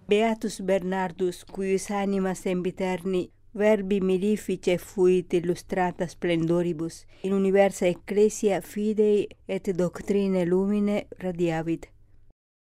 Beatus Bernardus, cuius anima sempiterni verbi mirifice fuit illustrata splendoribus, in universa ecclesia fidei et doctrinae lumine radiavit.